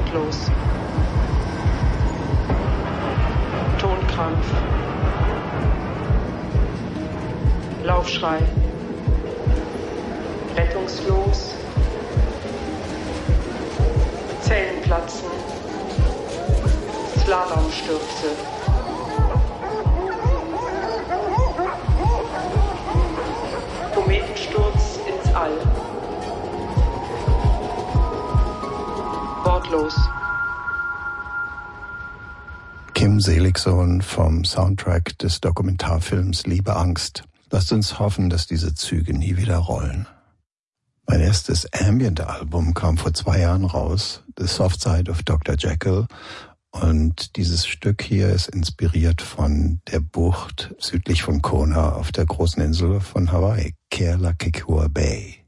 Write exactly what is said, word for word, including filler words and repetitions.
Wortlos. Tonkrampf. Laufschrei. Rettungslos. Zellen platzen. Slalomstürze. Kometensturz ins All. Wortlos. Kim Seligsohn vom Soundtrack des Dokumentarfilms Liebe Angst. Lasst uns hoffen, dass diese Züge nie wieder rollen. Mein erstes Ambient-Album kam vor zwei Jahren raus, The Soft Side of Doktor Jekyll. Und dieses Stück hier ist inspiriert von der Bucht südlich von Kona auf der großen Insel von Hawaii, Kealakekua Bay.